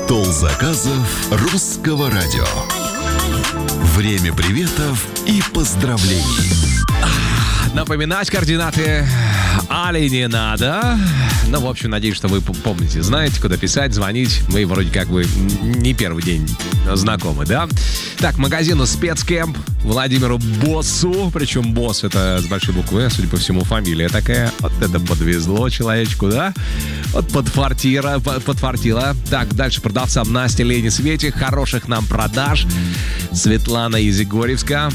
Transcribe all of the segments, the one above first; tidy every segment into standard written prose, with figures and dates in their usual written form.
Стол заказов русского радио. Время приветов и поздравлений. Напоминать координаты Али не надо. Ну, в общем, надеюсь, что вы помните, знаете, куда писать, звонить. Мы вроде как бы не первый день знакомы, да? Так, магазину «Спецкемп», Владимиру Боссу. Причем Босс — это с большой буквы, судя по всему, фамилия такая. Вот это подвезло человечку, да? Вот подфартило. Так, дальше продавцам Насте, Лене, Свете. Хороших нам продаж. Светлана из Егорьевска.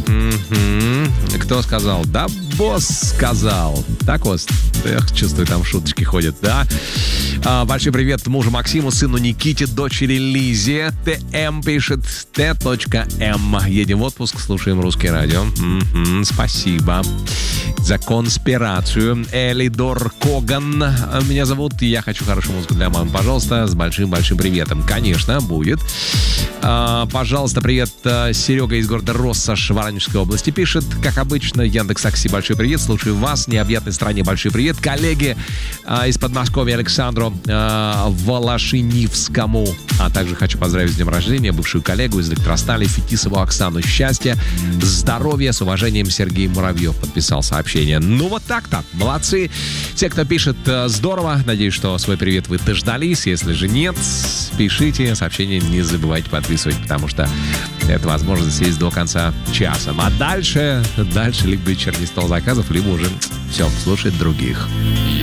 Кто сказал? Да, Босс сказал. Так вот, чувствую, там шуточки ходят, да? Большой привет мужу Максиму, сыну Никите, дочери Лизе. ТМ пишет, Т.М. Едем в отпуск, слушаем русское радио. Спасибо за конспирацию. Элидор Коган меня зовут, и я хочу хорошую музыку для мамы, пожалуйста, с большим-большим приветом. Конечно, будет. Пожалуйста, привет, Серега из города Россошь, Воронежской области пишет. Как обычно, Яндекс.Такси, большой привет. Слушаю вас, необъятной стране, большой привет. Коллеги из Подмосковья Александру Волошинивскому. А также хочу поздравить с днем рождения бывшую коллегу из Электростали Фетисову Оксану. Счастья, здоровья, с уважением, Сергей Муравьев подписал сообщение. Ну вот так-то, молодцы. Те, кто пишет, здорово. Надеюсь, что свой привет вы дождались. Если же нет, пишите сообщение, не забывайте подписывать, потому что это возможность есть до конца часа. А дальше либо вечерний стол заказов, либо уже все, слушать других.